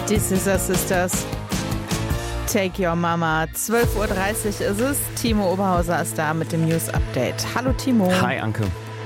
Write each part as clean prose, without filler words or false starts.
Die Scissor Sisters. Take Your Mama. 12.30 Uhr ist es. Timo Oberhauser ist da mit dem News Update. Hallo Timo. Hi Anke.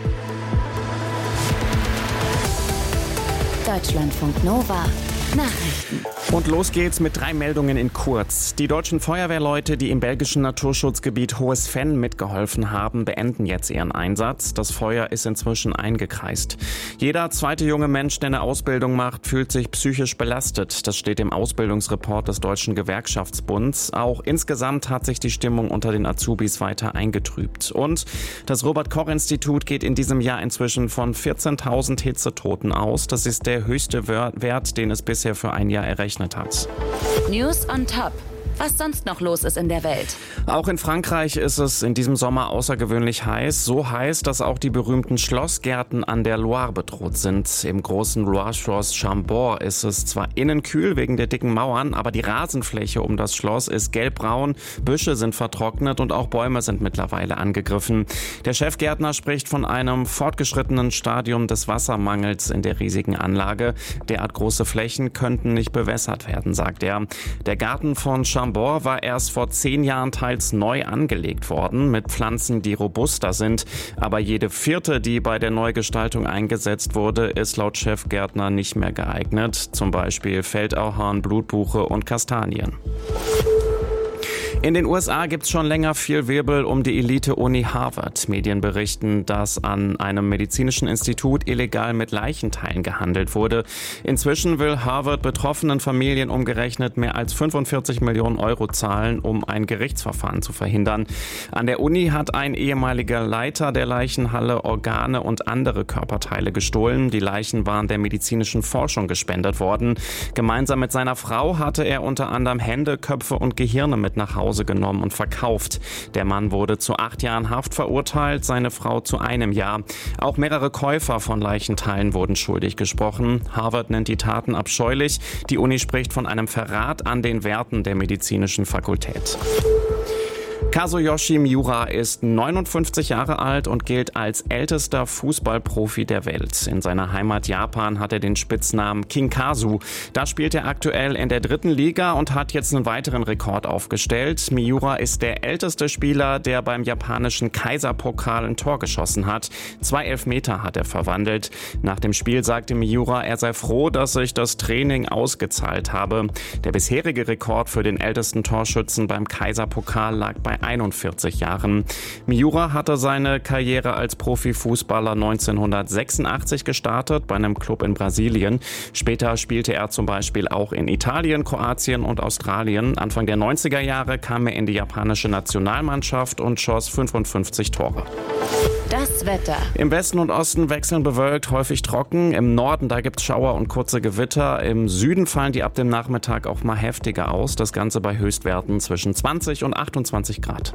Deutschlandfunk Nova. Nachrichten. Und los geht's mit 3 Meldungen in kurz. Die deutschen Feuerwehrleute, die im belgischen Naturschutzgebiet Hohes Venn mitgeholfen haben, beenden jetzt ihren Einsatz. Das Feuer ist inzwischen eingekreist. Jeder zweite junge Mensch, der eine Ausbildung macht, fühlt sich psychisch belastet. Das steht im Ausbildungsreport des Deutschen Gewerkschaftsbunds. Auch insgesamt hat sich die Stimmung unter den Azubis weiter eingetrübt. Und das Robert-Koch-Institut geht in diesem Jahr inzwischen von 14.000 Hitzetoten aus. Das ist der höchste Wert, den es bisher für ein Jahr errechnet hat. News on top. Was sonst noch los ist in der Welt. Auch in Frankreich ist es in diesem Sommer außergewöhnlich heiß. So heiß, dass auch die berühmten Schlossgärten an der Loire bedroht sind. Im großen Loire-Schloss Chambord ist es zwar innen kühl wegen der dicken Mauern, aber die Rasenfläche um das Schloss ist gelbbraun, Büsche sind vertrocknet und auch Bäume sind mittlerweile angegriffen. Der Chefgärtner spricht von einem fortgeschrittenen Stadium des Wassermangels in der riesigen Anlage. Derart große Flächen könnten nicht bewässert werden, sagt er. Der Garten von Chambord war erst vor 10 Jahren teils neu angelegt worden, mit Pflanzen, die robuster sind. Aber jede vierte, die bei der Neugestaltung eingesetzt wurde, ist laut Chefgärtner nicht mehr geeignet. Zum Beispiel Feldauhorn, Blutbuche und Kastanien. In den USA gibt's schon länger viel Wirbel um die Elite-Uni Harvard. Medien berichten, dass an einem medizinischen Institut illegal mit Leichenteilen gehandelt wurde. Inzwischen will Harvard betroffenen Familien umgerechnet mehr als 45 Millionen Euro zahlen, um ein Gerichtsverfahren zu verhindern. An der Uni hat ein ehemaliger Leiter der Leichenhalle Organe und andere Körperteile gestohlen. Die Leichen waren der medizinischen Forschung gespendet worden. Gemeinsam mit seiner Frau hatte er unter anderem Hände, Köpfe und Gehirne mit nach Hause genommen und verkauft. Der Mann wurde zu 8 Jahren Haft verurteilt, seine Frau zu 1 Jahr. Auch mehrere Käufer von Leichenteilen wurden schuldig gesprochen. Harvard nennt die Taten abscheulich. Die Uni spricht von einem Verrat an den Werten der medizinischen Fakultät. Kazuyoshi Miura ist 59 Jahre alt und gilt als ältester Fußballprofi der Welt. In seiner Heimat Japan hat er den Spitznamen King Kazu. Da spielt er aktuell in der 3. Liga und hat jetzt einen weiteren Rekord aufgestellt. Miura ist der älteste Spieler, der beim japanischen Kaiserpokal ein Tor geschossen hat. 2 Elfmeter hat er verwandelt. Nach dem Spiel sagte Miura, er sei froh, dass sich das Training ausgezahlt habe. Der bisherige Rekord für den ältesten Torschützen beim Kaiserpokal lag bei 41 Jahren. Miura hatte seine Karriere als Profifußballer 1986 gestartet bei einem Club in Brasilien. Später spielte er zum Beispiel auch in Italien, Kroatien und Australien. Anfang der 90er Jahre kam er in die japanische Nationalmannschaft und schoss 55 Tore. Das Wetter. Im Westen und Osten wechseln bewölkt, häufig trocken. Im Norden, da gibt's Schauer und kurze Gewitter. Im Süden fallen die ab dem Nachmittag auch mal heftiger aus. Das Ganze bei Höchstwerten zwischen 20 und 28 Grad.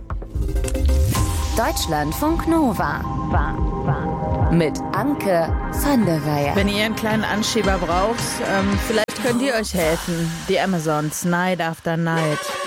Deutschlandfunk Nova. Mit Anke van der Weyer. Wenn ihr einen kleinen Anschieber braucht, vielleicht könnt ihr euch helfen. Die Amazons, Night After Night.